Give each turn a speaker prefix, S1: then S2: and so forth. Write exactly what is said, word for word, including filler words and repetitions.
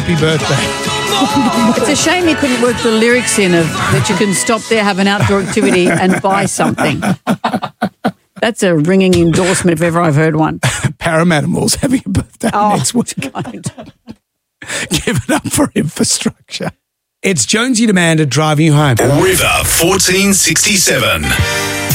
S1: happy birthday.
S2: It's a shame you couldn't work the lyrics in of that you can stop there, have an outdoor activity and buy something. That's a ringing endorsement if ever I've heard one.
S1: Parramattamal's having a birthday
S2: Oh,
S1: next week.
S2: don't.
S1: Give it up for infrastructure. It's Jonesy Demander driving you home.
S3: River fourteen sixty-seven.